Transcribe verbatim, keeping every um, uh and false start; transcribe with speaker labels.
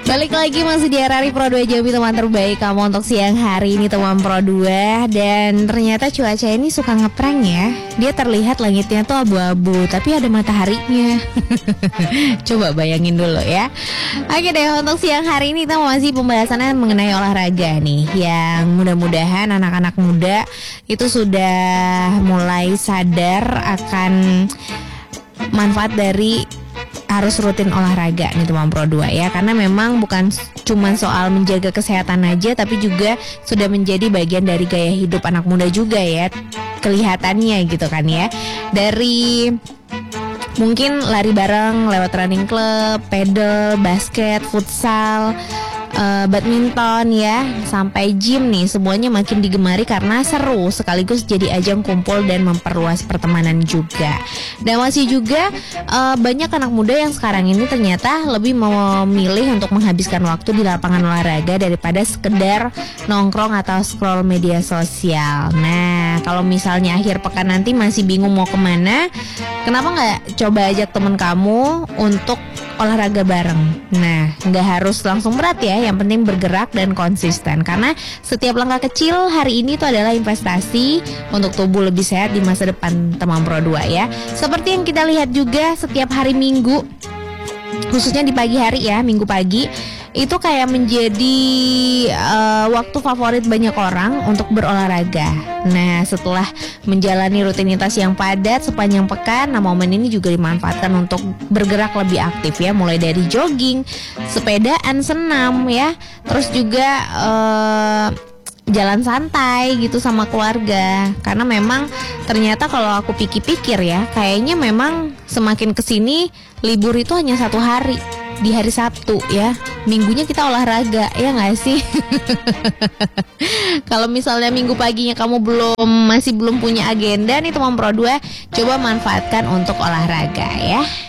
Speaker 1: Balik lagi masih di R R I Pro dua Jambi, teman terbaik kamu untuk siang hari ini teman Pro dua. Dan ternyata cuaca ini suka ngeprank ya. Dia terlihat langitnya tuh abu-abu tapi ada mataharinya. Coba bayangin dulu ya. Oke deh, untuk siang hari ini kita masih pembahasannya mengenai olahraga nih, yang mudah-mudahan anak-anak muda itu sudah mulai sadar akan manfaat dari harus rutin olahraga nih teman Pro dua ya. Karena memang bukan cuma soal menjaga kesehatan aja, tapi juga sudah menjadi bagian dari gaya hidup anak muda juga ya, kelihatannya gitu kan ya. Dari mungkin lari bareng lewat running club, pedal, basket, futsal, Uh, badminton ya, sampai gym nih, semuanya makin digemari karena seru sekaligus jadi ajang kumpul dan memperluas pertemanan juga. Dan masih juga uh, banyak anak muda yang sekarang ini ternyata lebih memilih untuk menghabiskan waktu di lapangan olahraga daripada sekedar nongkrong atau scroll media sosial. Nah, kalau misalnya akhir pekan nanti masih bingung mau kemana, kenapa nggak coba ajak temen kamu untuk olahraga bareng. Nah, nggak harus langsung berat ya, yang penting bergerak dan konsisten. Karena setiap langkah kecil hari ini itu adalah investasi untuk tubuh lebih sehat di masa depan teman Pro dua ya. Seperti yang kita lihat juga setiap hari Minggu, khususnya di pagi hari ya, Minggu pagi itu kayak menjadi uh, waktu favorit banyak orang untuk berolahraga. Nah, setelah menjalani rutinitas yang padat sepanjang pekan, nah momen ini juga dimanfaatkan untuk bergerak lebih aktif ya, mulai dari jogging, sepedaan, senam ya, terus juga uh, jalan santai gitu sama keluarga. Karena memang ternyata kalau aku pikir-pikir ya, kayaknya memang semakin kesini libur itu hanya satu hari, di hari Sabtu ya. Minggunya kita olahraga, ya nggak sih? Kalau misalnya minggu paginya kamu belum masih belum punya agenda nih teman Pro dua, coba manfaatkan untuk olahraga ya.